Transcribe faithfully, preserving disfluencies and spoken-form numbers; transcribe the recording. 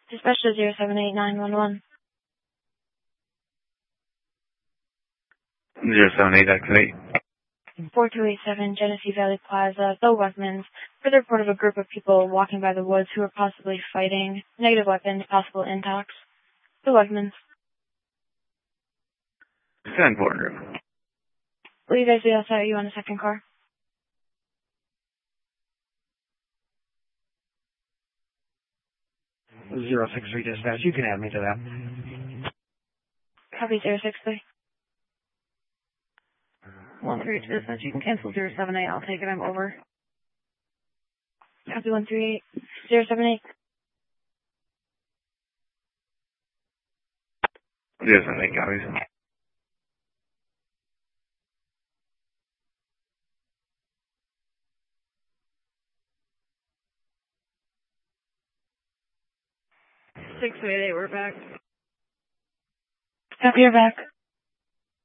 Dispatch to zero seven eight nine one one. zero seven eight, activate. four two eight seven Genesee Valley Plaza, The Weapons. For the report of a group of people walking by the woods who are possibly fighting. Negative weapons, possible intox. The Weapons. ten four hundred. Will you guys be outside? Are you on a second car? zero six three dispatch, you can add me to that. Copy zero six three. one three eight dispatch, you can cancel zero seven eight. I'll take it. I'm over. Copy one three eight. zero seven eight. zero seven eight, copies. six two eight eight, we're back. Copy, you're back.